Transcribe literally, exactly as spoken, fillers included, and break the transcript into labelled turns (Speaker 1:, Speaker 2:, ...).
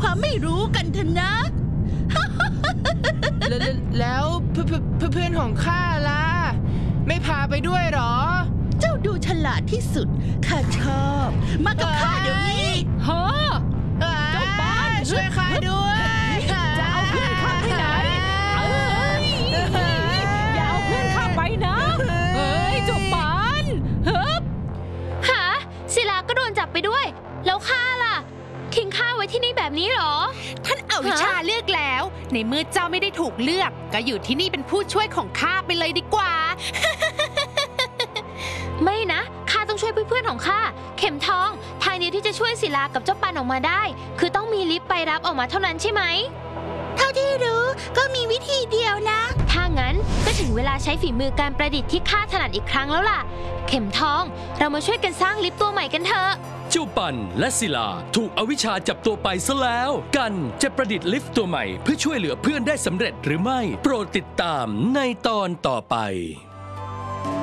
Speaker 1: ความไม่รู้กันเถอะนะ
Speaker 2: แล้วเพื่อนของข้าล่ะไม่พาไปด้วยหรอ
Speaker 1: เจ้าดูฉลาดที่สุดข้าชอบมากับข้าเดี๋ยวนี้
Speaker 3: ฮะเจ้าบ้าน
Speaker 2: ช่วยข้าด้วย
Speaker 3: จะเอาเพื่อนข้าไปไหนเอ้ยอย่าเอาเพื่อนข้าไปนะเฮ้ยเจ้าบ้านเฮ้ย
Speaker 4: หาศิลาก็โดนจับไปด้วยแล้วข้าล่ะทิ้งข้าไว้ที่นี่แบบนี้หรอ
Speaker 5: ท่านอวิชชาเลือกแล้วในเมื่อเจ้าไม่ได้ถูกเลือกก็อยู่ที่นี่เป็นผู้ช่วยของข้าไปเลยดีกว่า
Speaker 4: ไม่นะข้าต้องช่วยเพื่อนๆของข้าเข็มทองทางเดียวที่จะช่วยศิลากับเจ้าปันออกมาได้คือต้องมีลิฟต์ไปรับออกมาเท่านั้นใช่ไหม
Speaker 1: เท่าที่รู้ก็มีวิธีเดียวนะ
Speaker 4: ถ้างั้นก็ถึงเวลาใช้ฝีมือการประดิษฐ์ที่ข้าถนัดอีกครั้งแล้วล่ะเข็มทองเรามาช่วยกันสร้างลิฟต์ตัวใหม่กันเถอะ
Speaker 6: เจ้าปันและศิลาถูกอวิชชาจับตัวไปซะแล้วกันจะประดิษฐ์ลิฟต์ตัวใหม่เพื่อช่วยเหลือเพื่อนได้สำเร็จหรือไม่โปรดติดตามในตอนต่อไป